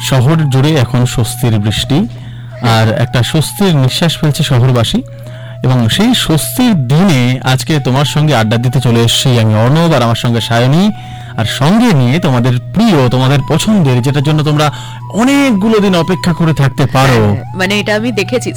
শহর জুড়ে এখন স্বস্তির বৃষ্টি, আর একটা স্বস্তির নিঃশ্বাস ফেলছে শহরবাসী। এবং সেই স্বস্তির দিনে আজকে তোমার সঙ্গে আড্ডা দিতে চলে এসেছি আমি অর্ণব, আর আমার সঙ্গে সায়নী, আর সঙ্গে নিয়ে তোমাদের প্রিয়, তোমাদের পছন্দের, যেটার জন্য তোমরা অনেকগুলো দিন অপেক্ষা করে থাকতে পারো। মানে এটা আমি দেখেছি